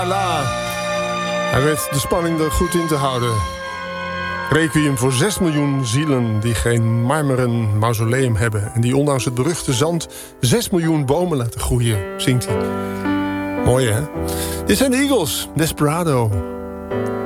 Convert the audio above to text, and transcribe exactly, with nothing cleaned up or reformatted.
La. Hij weet de spanning er goed in te houden. Requiem voor zes miljoen zielen die geen marmeren mausoleum hebben... en die ondanks het beruchte zand zes miljoen bomen laten groeien, zingt hij. Mooi, hè? Dit zijn de Eagles, Desperado.